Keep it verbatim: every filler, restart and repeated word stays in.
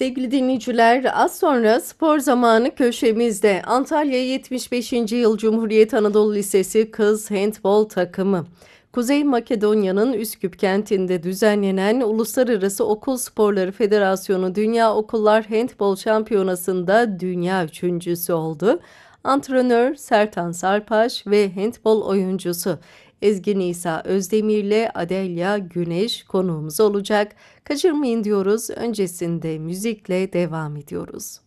Sevgili dinleyiciler, az sonra spor zamanı köşemizde Antalya yetmiş beşinci Yıl Cumhuriyet Anadolu Lisesi Kız Handbol Takımı. Kuzey Makedonya'nın Üsküp kentinde düzenlenen Uluslararası Okul Sporları Federasyonu Dünya Okullar Handbol Şampiyonası'nda dünya üçüncüsü oldu. Antrenör Sertan Sarpaş ve handbol oyuncusu Ezgi Nisa Özdemir'le Adelya Güneş konuğumuz olacak. Kaçırmayın diyoruz. Öncesinde müzikle devam ediyoruz.